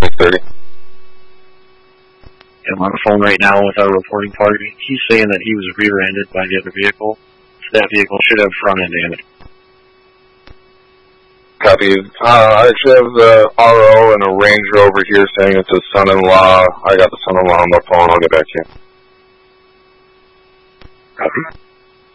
630. I'm on the phone right now with our reporting party. He's saying that he was rear-ended by the other vehicle. So that vehicle should have front-end damage. Copy. I actually have the RO and a Ranger over here saying it's his son-in-law. I got the son-in-law on the phone. I'll get back to you. Copy.